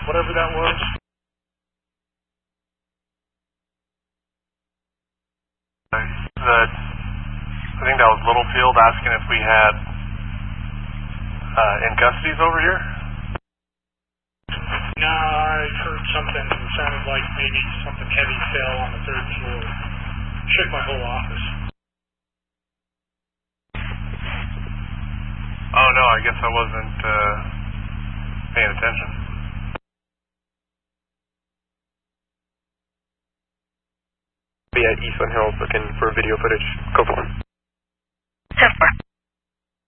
whatever that was. I think that was Littlefield asking if we had in custodies over here. No, I heard something that sounded like maybe something heavy fell on the 3rd floor. Shook my whole office. Oh no, I guess I wasn't paying attention. Be at Eastland Hills looking for video footage. Go for it. 10-4.